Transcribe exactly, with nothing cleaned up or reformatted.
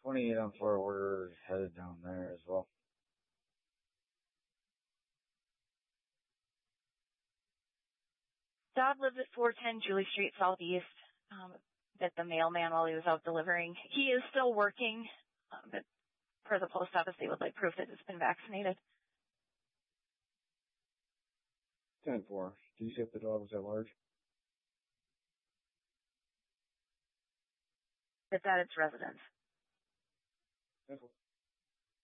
twenty-eight on four, we're headed down there as well. Dodd lives at four ten Julie Street Southeast. Um, bit the mailman while he was out delivering. He is still working, um, but per the post office, they would like proof that it's been vaccinated. ten four. Did you say if the dog was at large? It's at its residence. ten four.